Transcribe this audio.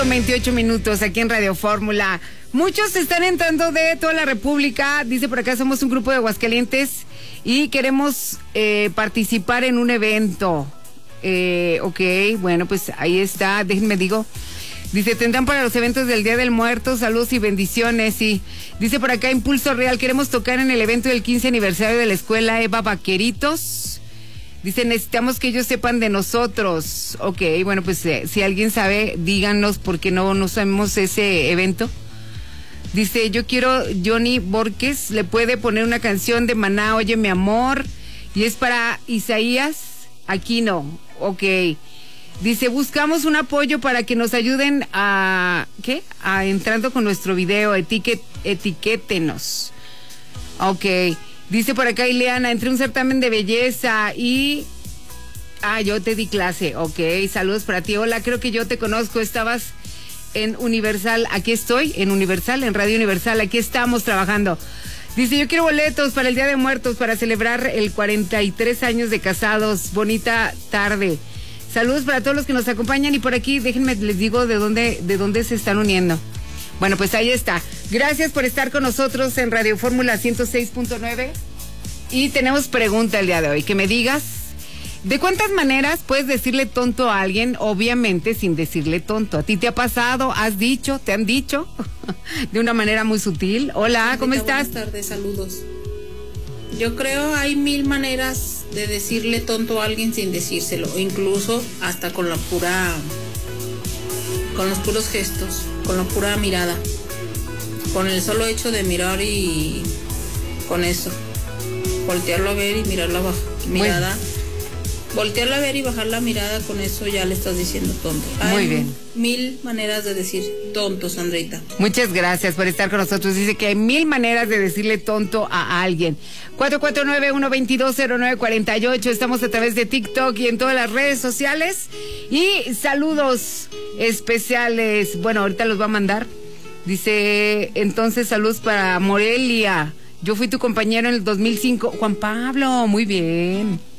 28 minutos aquí en Radio Fórmula. Muchos están entrando de toda la República. Dice por acá, somos un grupo de Aguascalientes y queremos participar en un evento. Ok, bueno, pues ahí está, déjenme digo. Dice, tendrán para los eventos del Día del Muerto, saludos y bendiciones. Y dice por acá, Impulso Real, queremos tocar en el evento del 15 aniversario de la escuela Eva Vaqueritos. Dice, necesitamos que ellos sepan de nosotros. Ok, bueno, pues si alguien sabe, díganos porque no sabemos ese evento. Dice, yo quiero Johnny Borges, le puede poner una canción de Maná, Oye mi amor, y es para Isaías Aquino. Ok. Dice, buscamos un apoyo para que nos ayuden a entrando con nuestro video, etiquétenos. Ok. Dice por acá Ileana, entré un certamen de belleza y... yo te di clase, ok, saludos para ti. Hola, creo que yo te conozco, estabas en Universal, aquí estoy, en Universal, en Radio Universal, aquí estamos trabajando. Dice, yo quiero boletos para el Día de Muertos, para celebrar el 43 años de casados, bonita tarde. Saludos para todos los que nos acompañan y por aquí, déjenme, les digo de dónde se están uniendo. Bueno, pues ahí está. Gracias por estar con nosotros en Radio Fórmula 106.9. Y tenemos pregunta el día de hoy. Que me digas, ¿de cuántas maneras puedes decirle tonto a alguien? Obviamente sin decirle tonto. ¿A ti te ha pasado? ¿Has dicho? ¿Te han dicho? De una manera muy sutil. Hola, ¿cómo estás? Buenas tardes, saludos. Yo creo hay 1000 maneras de decirle tonto a alguien sin decírselo. Incluso hasta con los puros gestos, con la pura mirada, con el solo hecho de mirar y con eso, voltearlo a ver y mirar la mirada, voltearlo a ver y bajar la mirada, con eso ya le estás diciendo tonto. Muy bien. 1000 maneras de decir tonto, Sandrita. Muchas gracias por estar con nosotros. Dice que hay 1000 maneras de decirle tonto a alguien. 449-122-0948. Estamos a través de TikTok y en todas las redes sociales. Y saludos especiales. Bueno, ahorita los va a mandar. Dice, entonces saludos para Morelia. Yo fui tu compañero en el 2005. Juan Pablo, muy bien.